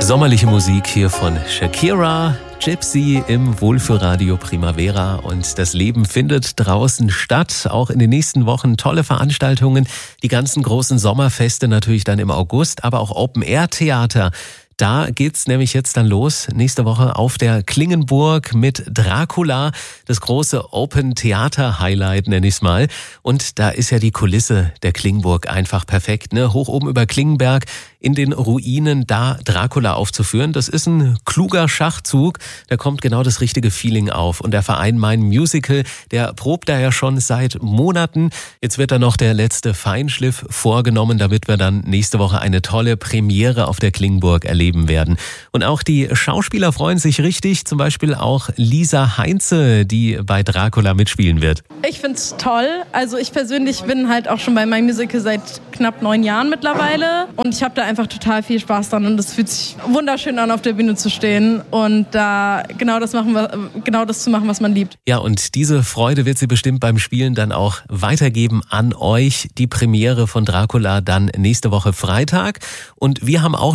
Sommerliche Musik hier von Shakira, Gypsy im Wohlfühlradio Primavera, und das Leben findet draußen statt. Auch in den nächsten Wochen tolle Veranstaltungen, die ganzen großen Sommerfeste natürlich dann im August, aber auch Open-Air-Theater. Da geht's nämlich jetzt dann los, nächste Woche auf der Klingenburg mit Dracula, das große Open-Theater-Highlight nenne ich's mal. Und da ist ja die Kulisse der Klingenburg einfach perfekt, ne? Hoch oben über Klingenberg in den Ruinen da Dracula aufzuführen. Das ist ein kluger Schachzug, da kommt genau das richtige Feeling auf. Und der Verein Mein Musical, der probt da ja schon seit Monaten. Jetzt wird da noch der letzte Feinschliff vorgenommen, damit wir dann nächste Woche eine tolle Premiere auf der Klingenburg erleben werden. Und auch die Schauspieler freuen sich richtig, zum Beispiel auch Lisa Heinze, die bei Dracula mitspielen wird. Ich find's toll. Also ich persönlich bin halt auch schon bei My Musical seit knapp 9 Jahren mittlerweile und ich habe da einfach total viel Spaß dran und es fühlt sich wunderschön an, auf der Bühne zu stehen und da genau das zu machen, was man liebt. Ja, und diese Freude wird sie bestimmt beim Spielen dann auch weitergeben an euch. Die Premiere von Dracula dann nächste Woche Freitag, und wir haben auch